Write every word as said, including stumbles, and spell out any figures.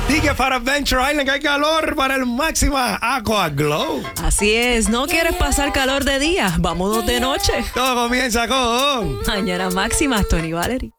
Ticket para Adventure Island, que hay calor para el Máxima Aqua Glow. Así es, ¿no quieres pasar calor de día? Vámonos de noche. Todo comienza con Mañana Máxima, Tony Valery.